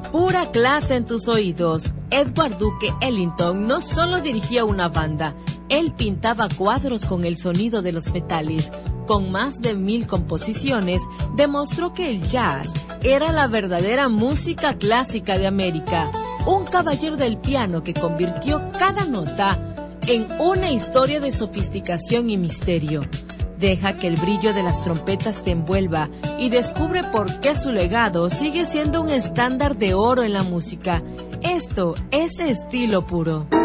Pura clase en tus oídos. Edward Duke Ellington no solo dirigía una banda, él pintaba cuadros con el sonido de los metales. Con más de 1000 composiciones, demostró que el jazz era la verdadera música clásica de América. Un caballero del piano que convirtió cada nota en una historia de sofisticación y misterio. Deja que el brillo de las trompetas te envuelva y descubre por qué su legado sigue siendo un estándar de oro en la música. Esto es estilo puro.